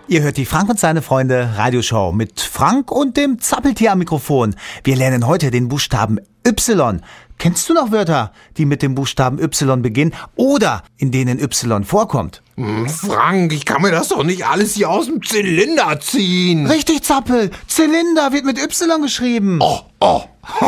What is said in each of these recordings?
Ihr hört die Frank und seine Freunde Radioshow mit Frank und dem Zappeltier am Mikrofon. Wir lernen heute den Buchstaben Y. Kennst du noch Wörter, die mit dem Buchstaben Y beginnen oder in denen Y vorkommt? Frank, ich kann mir das doch nicht alles hier aus dem Zylinder ziehen. Richtig, Zappel. Zylinder wird mit Y geschrieben. Oh.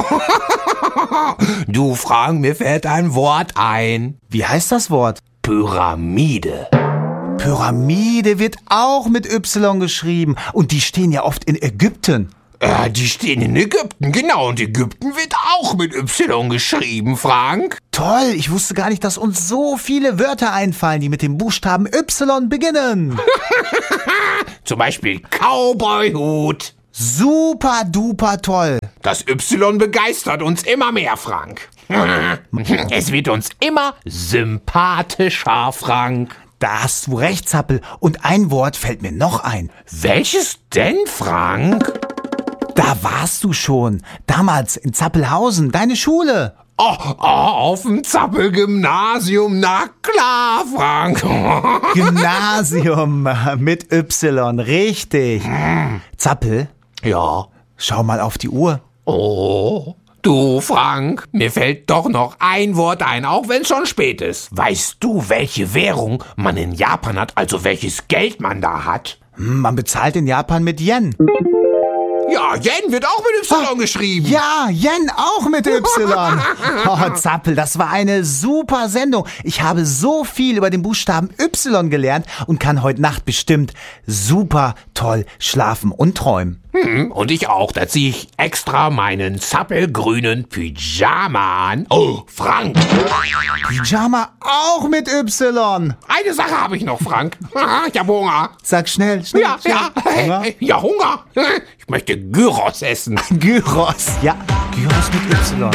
Du, Frank, mir fällt ein Wort ein. Wie heißt das Wort? Pyramide. Pyramide wird auch mit Y geschrieben. Und die stehen ja oft in Ägypten. Die stehen in Ägypten, genau. Und Ägypten wird auch mit Y geschrieben, Frank. Toll, ich wusste gar nicht, dass uns so viele Wörter einfallen, die mit dem Buchstaben Y beginnen. Zum Beispiel Cowboyhut. Super duper toll. Das Y begeistert uns immer mehr, Frank. Es wird uns immer sympathischer, Frank. Da hast du recht, Zappel. Und ein Wort fällt mir noch ein. Welches denn, Frank? Da warst du schon. Damals in Zappelhausen, deine Schule. Auf dem Zappel-Gymnasium, na klar, Frank. Gymnasium mit Y, richtig. Zappel, Ja. schau mal auf die Uhr. Oh, du, Frank, mir fällt doch noch ein Wort ein, auch wenn es schon spät ist. Weißt du, welche Währung man in Japan hat, also welches Geld man da hat? Man bezahlt in Japan mit Yen. Ja, Yen wird auch mit Y geschrieben. Ja, Yen auch mit Y. Oh, Zappel, das war eine super Sendung. Ich habe so viel über den Buchstaben Y gelernt und kann heute Nacht bestimmt super toll schlafen und träumen. Und ich auch, da ziehe ich extra meinen zappelgrünen Pyjama an. Oh, Frank, Pyjama auch mit Y. eine Sache habe ich noch, Frank. Ich habe Hunger. Sag schnell, schnell. Ja, schnell. Hunger? Ja, Hunger. Ich möchte Gyros essen. Gyros. Ja, Gyros mit Y.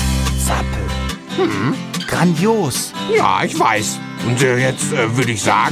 Zappel. Grandios. Ja, ich weiß. Und jetzt würde ich sagen,